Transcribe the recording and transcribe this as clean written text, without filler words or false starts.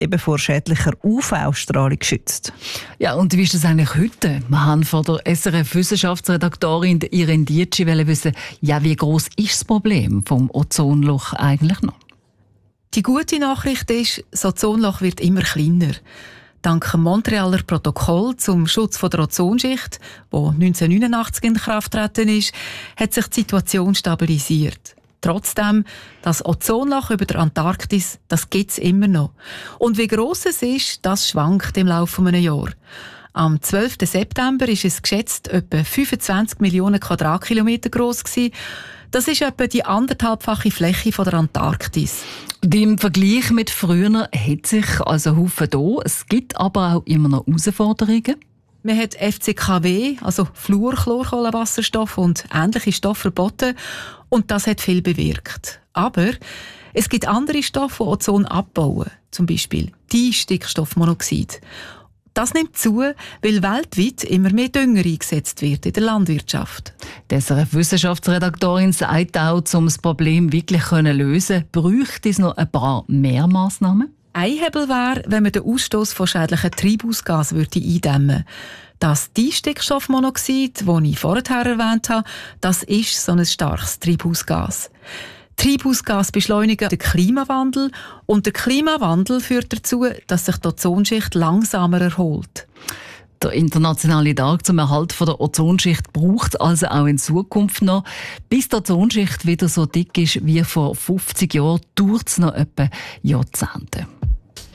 eben vor schädlicher UV-Strahlung schützt. Ja, und wie ist das eigentlich heute? Wir haben von der SRF-Wissenschaftsredaktorin Irene Dietschi wissen, ja, wie gross ist das Problem vom Ozonloch eigentlich noch? Die gute Nachricht ist, das Ozonloch wird immer kleiner. Dank dem Montrealer Protokoll zum Schutz der Ozonschicht, das 1989 in Kraft getreten ist, hat sich die Situation stabilisiert. Trotzdem, das Ozonloch über der Antarktis, das gibt es immer noch. Und wie gross es ist, das schwankt im Laufe eines Jahres. Am 12. September ist es geschätzt etwa 25 Millionen Quadratkilometer gross gewesen. Das ist etwa die 1,5-fache Fläche von der Antarktis. Im Vergleich mit früher hat sich also Haufen da. Es gibt aber auch immer noch Herausforderungen. Man hat FCKW, also Fluorchlorkohlenwasserstoff und ähnliche Stoffe verboten. Und das hat viel bewirkt. Aber es gibt andere Stoffe, die Ozon abbauen. Zum Beispiel Stickstoffmonoxid. Das nimmt zu, weil weltweit immer mehr Dünger eingesetzt wird in der Landwirtschaft. Die SRF-Wissenschaftsredaktorin sagt auch, um das Problem wirklich zu lösen, bräuchte es noch ein paar mehr Massnahmen. Ein Hebel wäre, wenn man den Ausstoß von schädlichen Treibhausgasen eindämmen würde. Das Stickstoffmonoxid, das ich vorher erwähnt habe, das ist so ein starkes Treibhausgas. Treibhausgas beschleunigen den Klimawandel und der Klimawandel führt dazu, dass sich die Ozonschicht langsamer erholt. Der internationale Tag zum Erhalt der Ozonschicht braucht also auch in Zukunft noch. Bis die Ozonschicht wieder so dick ist wie vor 50 Jahren, dauert es noch etwa Jahrzehnte.